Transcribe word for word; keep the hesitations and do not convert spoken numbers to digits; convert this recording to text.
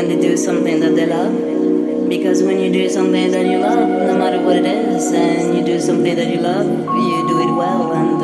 when they do something that they love. Because when you do something that you love, no matter what it is, and you do something that you love, you do it well, and